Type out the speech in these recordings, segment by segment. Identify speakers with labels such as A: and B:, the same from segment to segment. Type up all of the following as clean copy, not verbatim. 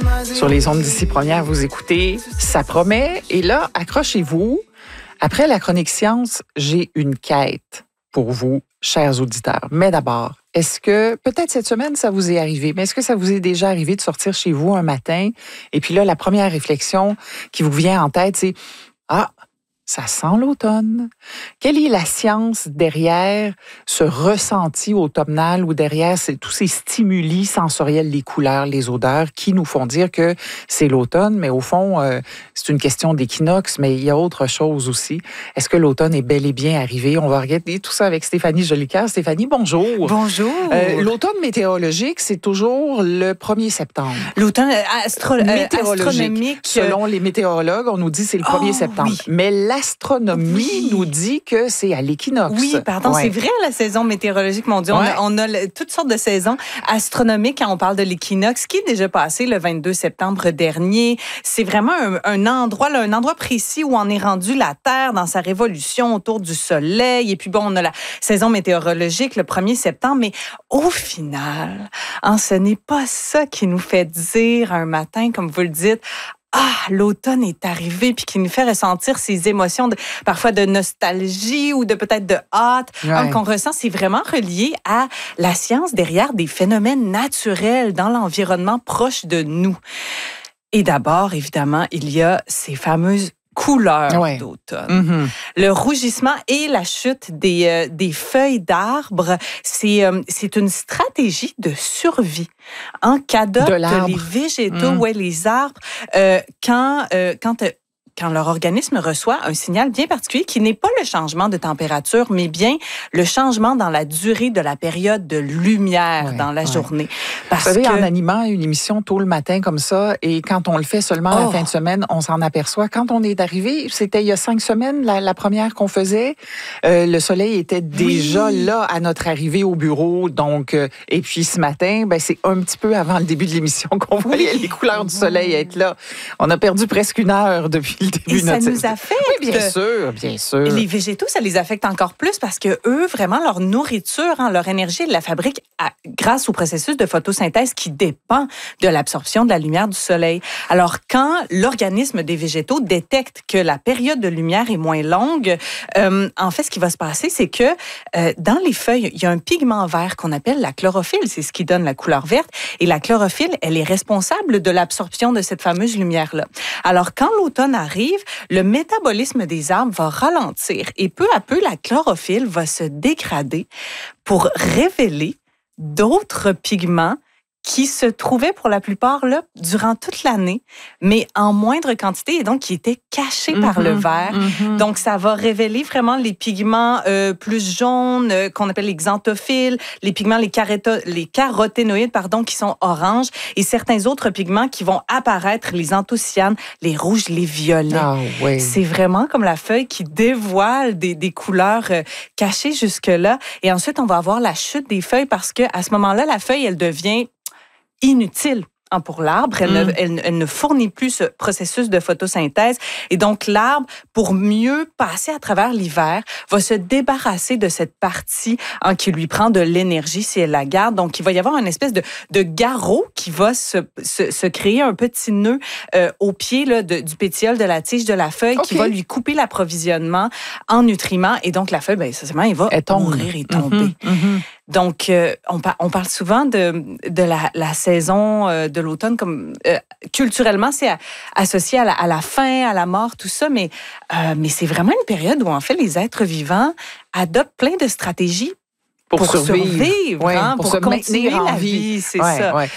A: Sur les ondes d'ici première, vous écoutez Ça promet. Et là, accrochez-vous. Après la chronique science, j'ai une quête pour vous, chers auditeurs. Mais d'abord, est-ce que, peut-être cette semaine, ça vous est arrivé, mais est-ce que ça vous est déjà arrivé de sortir chez vous un matin et puis là, la première réflexion qui vous vient en tête, c'est « Ah, ça sent l'automne. » Quelle est la science derrière ce ressenti automnal ou derrière tous ces stimuli sensoriels, les couleurs, les odeurs, qui nous font dire que c'est l'automne, mais au fond, c'est une question d'équinoxe, mais il y a autre chose aussi. Est-ce que l'automne est bel et bien arrivé? On va regarder tout ça avec Stéphanie Jolicoeur. Stéphanie, bonjour.
B: Bonjour.
A: L'automne météorologique, c'est toujours le 1er septembre.
B: L'automne
A: astronomique. Selon les météorologues, on nous dit que c'est le 1er septembre.
B: Oui.
A: Mais l'astronomie nous dit que c'est à l'équinoxe.
B: Oui, pardon, c'est vrai, la saison météorologique, mon Dieu. On a toutes sortes de saisons astronomiques quand on parle de l'équinoxe, qui est déjà passé le 22 septembre dernier. C'est vraiment un endroit précis où on est rendu la Terre dans sa révolution autour du Soleil. Et puis bon, on a la saison météorologique le 1er septembre. Mais au final, ce n'est pas ça qui nous fait dire un matin, comme vous le dites, l'automne est arrivé, puis qui nous fait ressentir ces émotions, parfois de nostalgie ou de peut-être de hâte qu'on ressent. C'est vraiment relié à la science derrière des phénomènes naturels dans l'environnement proche de nous. Et d'abord, évidemment, il y a ces fameuses couleurs d'automne. Le rougissement et la chute des feuilles d'arbres, c'est une stratégie de survie qu'adoptent les végétaux, les arbres, quand leur organisme reçoit un signal bien particulier qui n'est pas le changement de température, mais bien le changement dans la durée de la période de lumière dans la journée.
A: Vous savez, en animant une émission tôt le matin comme ça, et quand on le fait seulement la fin de semaine, on s'en aperçoit. Quand on est arrivé, c'était il y a 5 semaines, la première qu'on faisait, le soleil était déjà là à notre arrivée au bureau. Donc, et puis ce matin, c'est un petit peu avant le début de l'émission qu'on voyait les couleurs du soleil être là. On a perdu presque 1 heure depuis le début
B: de notre saison. Et ça nous affecte.
A: Oui, bien sûr.
B: Les végétaux, ça les affecte encore plus parce que eux, vraiment, leur nourriture, leur énergie, ils la fabriquent grâce au processus de photosynthèse qui dépend de l'absorption de la lumière du soleil. Alors, quand l'organisme des végétaux détecte que la période de lumière est moins longue, en fait, ce qui va se passer, c'est que dans les feuilles, il y a un pigment vert qu'on appelle la chlorophylle. C'est ce qui donne la couleur verte. Et la chlorophylle, elle est responsable de l'absorption de cette fameuse lumière-là. Alors, quand l'automne arrive, le métabolisme des arbres va ralentir et peu à peu, la chlorophylle va se dégrader pour révéler d'autres pigments qui se trouvaient pour la plupart là durant toute l'année, mais en moindre quantité et donc qui étaient cachés par le vert. Donc, ça va révéler vraiment les pigments plus jaunes qu'on appelle les xanthophiles, les pigments, les caroténoïdes, qui sont oranges et certains autres pigments qui vont apparaître, les anthocyanes, les rouges, les violets. C'est vraiment comme la feuille qui dévoile des couleurs cachées jusque-là. Et ensuite, on va avoir la chute des feuilles parce que à ce moment-là, la feuille, elle devient inutile pour l'arbre. Elle ne fournit plus ce processus de photosynthèse. Et donc, l'arbre, pour mieux passer à travers l'hiver, va se débarrasser de cette partie qui lui prend de l'énergie si elle la garde. Donc, il va y avoir une espèce de garrot qui va se créer un petit nœud au pied du pétiole de la tige de la feuille qui va lui couper l'approvisionnement en nutriments. Et donc, la feuille, essentiellement, elle va mourir et tomber. Donc, on parle souvent de la saison de l'automne comme culturellement, c'est associé à la faim, à la mort, tout ça, mais c'est vraiment une période où, en fait, les êtres vivants adoptent plein de stratégies pour survivre, pour se maintenir en vie. C'est ça. Ouais.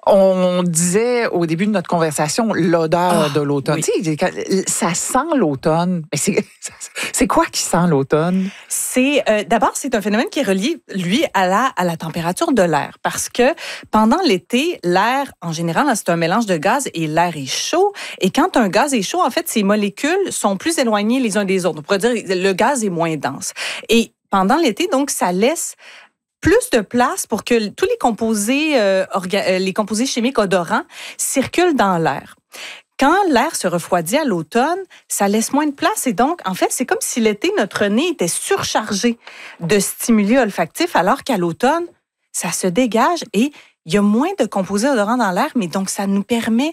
A: On disait au début de notre conversation l'odeur de l'automne. Tu sais, ça sent l'automne. Mais c'est quoi qui sent l'automne?
B: D'abord, c'est un phénomène qui est relié, lui, à la température de l'air. Parce que pendant l'été, l'air, en général, c'est un mélange de gaz et l'air est chaud. Et quand un gaz est chaud, en fait, ses molécules sont plus éloignées les uns des autres. On pourrait dire que le gaz est moins dense. Et pendant l'été, donc, ça laisse plus de place pour que tous les composés chimiques odorants circulent dans l'air. Quand l'air se refroidit à l'automne, ça laisse moins de place et donc, en fait, c'est comme si l'été, notre nez était surchargé de stimuli olfactifs alors qu'à l'automne, ça se dégage et il y a moins de composés odorants dans l'air, mais donc ça nous permet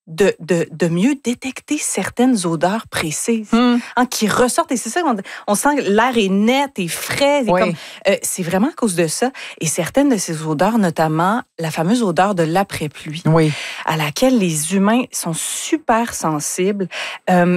B: de mieux détecter certaines odeurs précises qui ressortent. Et c'est ça, on sent que l'air est net et frais. C'est vraiment à cause de ça. Et certaines de ces odeurs, notamment la fameuse odeur de l'après-pluie, à laquelle les humains sont super sensibles, elle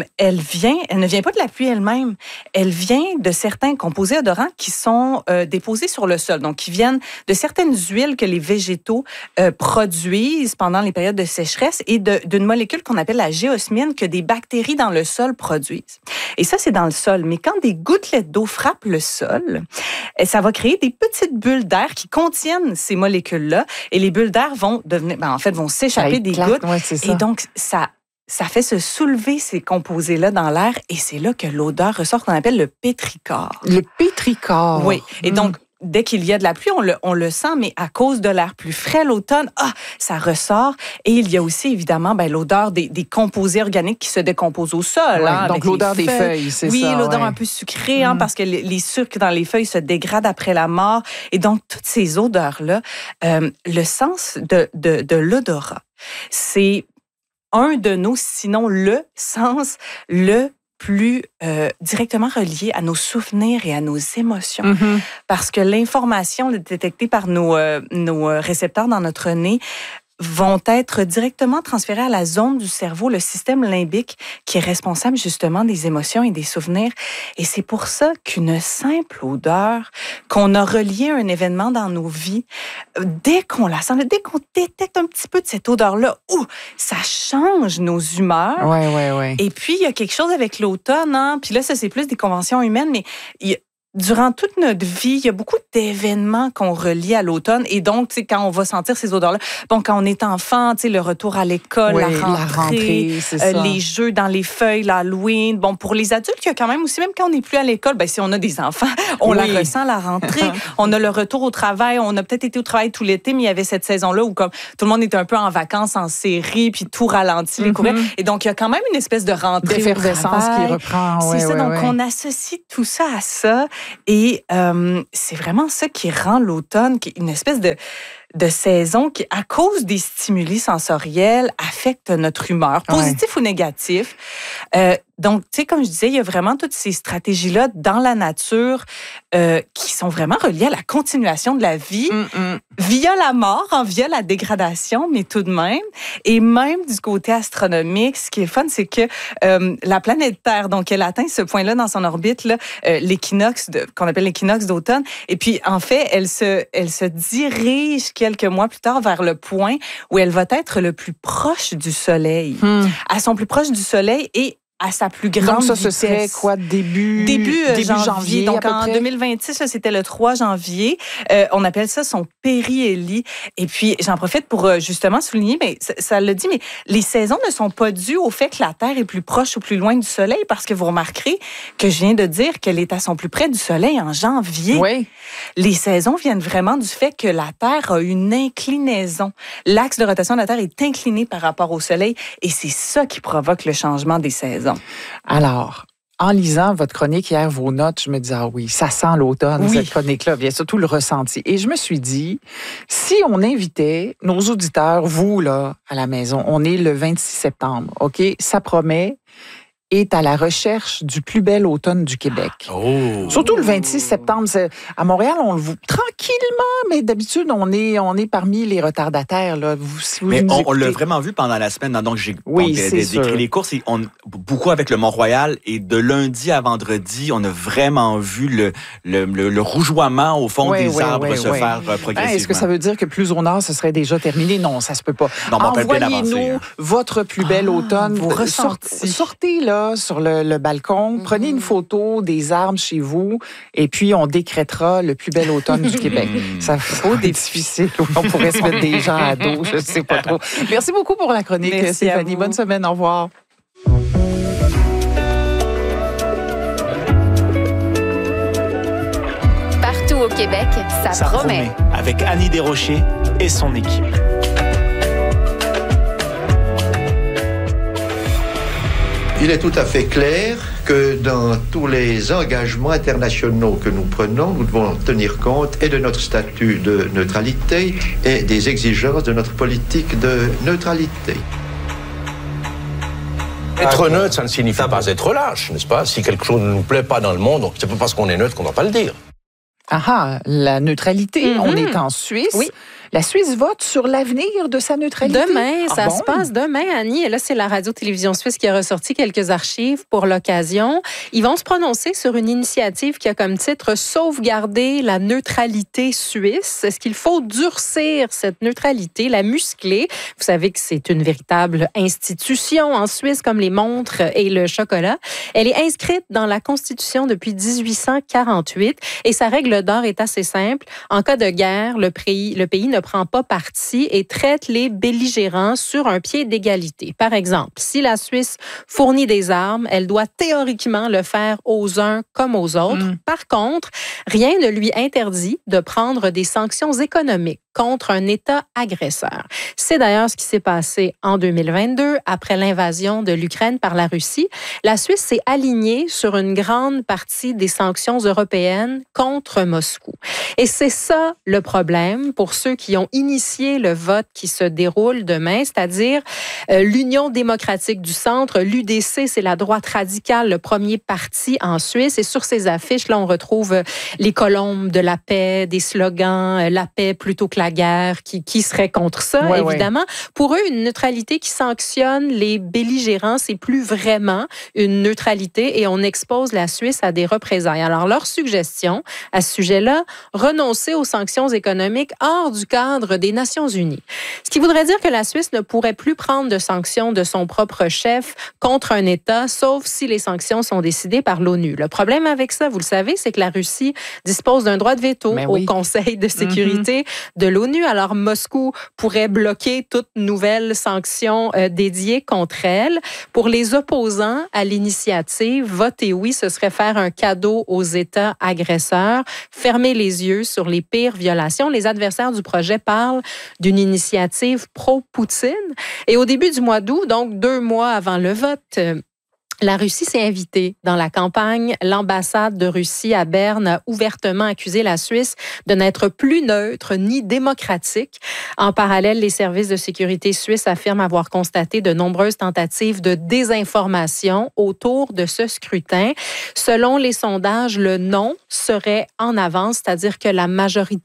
B: ne vient pas de la pluie elle-même. Elle vient de certains composés odorants qui sont déposés sur le sol, donc qui viennent de certaines huiles que les végétaux produisent pendant les périodes de sécheresse et d'une molécule qu'on appelle la géosmiine que des bactéries dans le sol produisent. Et ça, c'est dans le sol. Mais quand des gouttelettes d'eau frappent le sol, ça va créer des petites bulles d'air qui contiennent ces molécules-là. Et les bulles d'air vont vont s'échapper des gouttes. Et donc, ça fait se soulever ces composés-là dans l'air. Et c'est là que l'odeur ressort qu'on appelle le pétrichor.
A: Le pétrichor.
B: Oui. Et donc, dès qu'il y a de la pluie, on le sent, mais à cause de l'air plus frais l'automne, ça ressort. Et il y a aussi, évidemment, l'odeur des composés organiques qui se décomposent au sol.
A: Donc, l'odeur des feuilles, c'est ça.
B: Oui, l'odeur un peu sucrée, parce que les sucres dans les feuilles se dégradent après la mort. Et donc, toutes ces odeurs-là, le sens de l'odorat, c'est un de nos, sinon le sens, le plus directement relié à nos souvenirs et à nos émotions. Parce que l'information détectée par nos récepteurs dans notre nez vont être directement transférés à la zone du cerveau, le système limbique, qui est responsable justement des émotions et des souvenirs. Et c'est pour ça qu'une simple odeur qu'on a reliée à un événement dans nos vies, dès qu'on la sent, dès qu'on détecte un petit peu de cette odeur-là, ça change nos humeurs. Et puis, il y a quelque chose avec l'automne, puis là, ça, c'est plus des conventions humaines, mais durant toute notre vie, il y a beaucoup d'événements qu'on relie à l'automne. Et donc, quand on va sentir ces odeurs-là, quand on est enfant, le retour à l'école, la rentrée les jeux dans les feuilles, l'Halloween. Pour les adultes, il y a quand même aussi, même quand on n'est plus à l'école, si on a des enfants, on la ressent, la rentrée. On a le retour au travail. On a peut-être été au travail tout l'été, mais il y avait cette saison-là où comme tout le monde était un peu en vacances, en série, puis tout ralentit, les courriels. Et donc, il y a quand même une espèce de rentrée
A: d'effervescence qui reprend.
B: C'est ça. Donc, on associe tout ça à ça. Et c'est vraiment ça qui rend l'automne une espèce de saison qui, à cause des stimuli sensoriels, affecte notre humeur, positif ou négatif. Donc, tu sais, comme je disais, il y a vraiment toutes ces stratégies-là dans la nature qui sont vraiment reliées à la continuation de la vie via la mort, via la dégradation, mais tout de même. Et même du côté astronomique, ce qui est fun, c'est que la planète Terre, donc elle atteint ce point-là dans son orbite, là, l'équinoxe, qu'on appelle l'équinoxe d'automne. Et puis, en fait, elle se dirige quelques mois plus tard vers le point où elle va être le plus proche du Soleil. À son plus proche du Soleil et à sa plus grande vitesse.
A: Donc ça, ce serait quoi, début janvier?
B: Donc en 2026, là, c'était le 3 janvier. On appelle ça son périhélie. Et puis, j'en profite pour justement souligner, mais ça le dit, mais les saisons ne sont pas dues au fait que la Terre est plus proche ou plus loin du Soleil, parce que vous remarquerez que je viens de dire qu'elle est à son plus près du Soleil en janvier.
A: Oui.
B: Les saisons viennent vraiment du fait que la Terre a une inclinaison. L'axe de rotation de la Terre est incliné par rapport au Soleil, et c'est ça qui provoque le changement des saisons. Alors, en lisant votre chronique hier, vos notes, je me disais, ça sent l'automne, cette chronique-là, bien surtout le ressenti. Et je me suis dit, si on invitait nos auditeurs, vous, là, à la maison, on est le 26 septembre, OK? Ça promet, est à la recherche du plus bel automne du Québec. Surtout le 26 septembre. À Montréal, on le voit tranquillement, mais d'habitude, on est parmi les retardataires. Là.
C: Mais on l'a vraiment vu pendant la semaine. Donc, j'ai décrit les courses. Beaucoup avec le Mont-Royal. Et de lundi à vendredi, on a vraiment vu le rougeoiement au fond des arbres se faire progressivement.
A: Est-ce que ça veut dire que plus au nord, ce serait déjà terminé? Non, ça se peut pas.
C: Non,
A: envoyez-nous votre plus bel automne. Sortez là sur le balcon, prenez une photo des arbres chez vous et puis on décrétera le plus bel automne du Québec. Ça sera difficile. On pourrait se mettre des gens à dos, je ne sais pas trop. Merci beaucoup pour la chronique, Stéphanie. Bonne semaine, au revoir.
D: Partout au Québec, ça promet.
E: Avec Annie Desrochers et son équipe.
F: Il est tout à fait clair que dans tous les engagements internationaux que nous prenons, nous devons tenir compte et de notre statut de neutralité et des exigences de notre politique de neutralité.
G: Être neutre, ça ne signifie pas être lâche, n'est-ce pas? Si quelque chose ne nous plaît pas dans le monde, c'est pas parce qu'on est neutre qu'on ne va pas le dire.
A: Ah, la neutralité. On est en Suisse.
B: Oui.
A: La Suisse vote sur l'avenir de sa neutralité.
H: Demain, ça se passe demain, Annie. Et là, c'est la Radio-Télévision Suisse qui a ressorti quelques archives pour l'occasion. Ils vont se prononcer sur une initiative qui a comme titre « Sauvegarder la neutralité suisse ». Est-ce qu'il faut durcir cette neutralité, la muscler? Vous savez que c'est une véritable institution en Suisse, comme les montres et le chocolat. Elle est inscrite dans la Constitution depuis 1848 et sa règle d'or est assez simple. En cas de guerre, le pays ne prend pas parti et traite les belligérants sur un pied d'égalité. Par exemple, si la Suisse fournit des armes, elle doit théoriquement le faire aux uns comme aux autres. Par contre, rien ne lui interdit de prendre des sanctions économiques contre un État agresseur. C'est d'ailleurs ce qui s'est passé en 2022 après l'invasion de l'Ukraine par la Russie. La Suisse s'est alignée sur une grande partie des sanctions européennes contre Moscou. Et c'est ça le problème pour ceux qui ont initié le vote qui se déroule demain, c'est-à-dire l'Union démocratique du centre, l'UDC, c'est la droite radicale, le premier parti en Suisse. Et sur ces affiches, là, on retrouve les colombes de la paix, des slogans, la paix plutôt que la guerre, qui serait contre ça, évidemment. Pour eux, une neutralité qui sanctionne les belligérants, c'est plus vraiment une neutralité et on expose la Suisse à des représailles. Alors, leur suggestion à ce sujet-là, renoncer aux sanctions économiques hors du cadre des Nations unies. Ce qui voudrait dire que la Suisse ne pourrait plus prendre de sanctions de son propre chef contre un État, sauf si les sanctions sont décidées par l'ONU. Le problème avec ça, vous le savez, c'est que la Russie dispose d'un droit de veto au Conseil de sécurité de l'ONU. Alors, Moscou pourrait bloquer toute nouvelle sanction dédiée contre elle. Pour les opposants à l'initiative, voter oui, ce serait faire un cadeau aux États agresseurs, fermer les yeux sur les pires violations. Les adversaires du projet parlent d'une initiative pro-Poutine. Et au début du mois d'août, donc 2 mois avant le vote, la Russie s'est invitée dans la campagne. L'ambassade de Russie à Berne a ouvertement accusé la Suisse de n'être plus neutre ni démocratique. En parallèle, les services de sécurité suisses affirment avoir constaté de nombreuses tentatives de désinformation autour de ce scrutin. Selon les sondages, le non serait en avance, c'est-à-dire que la majorité